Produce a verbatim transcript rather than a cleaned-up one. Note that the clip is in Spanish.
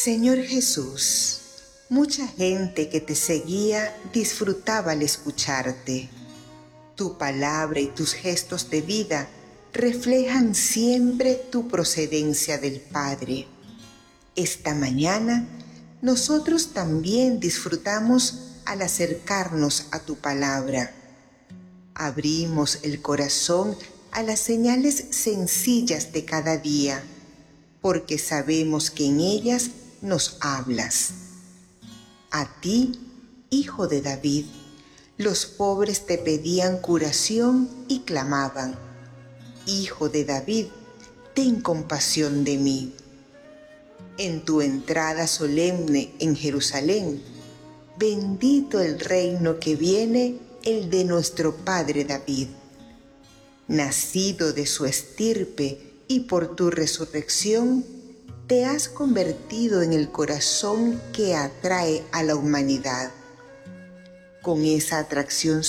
Señor Jesús, mucha gente que te seguía disfrutaba al escucharte. Tu palabra y tus gestos de vida reflejan siempre tu procedencia del Padre. Esta mañana, nosotros también disfrutamos al acercarnos a tu palabra. Abrimos el corazón a las señales sencillas de cada día, porque sabemos que en ellas nos hablas. A ti, Hijo de David, los pobres te pedían curación y clamaban: Hijo de David, ten compasión de mí. En tu entrada solemne en Jerusalén, bendito el reino que viene, el de nuestro Padre David. Nacido de su estirpe y por tu resurrección, te has convertido en el corazón que atrae a la humanidad. Con esa atracción